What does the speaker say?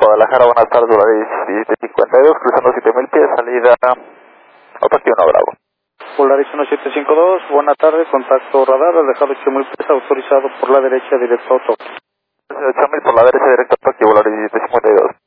Guadalajara, buenas tardes, Volaris 1752, cruzando 7000 pies, salida Opaque 1 Bravo. Volaris 1752, buena tarde, contacto radar, alejado 8000 pies, autorizado por la derecha, directo a Tokio. 8000 por la derecha, directo a Tokio, Volaris 1752.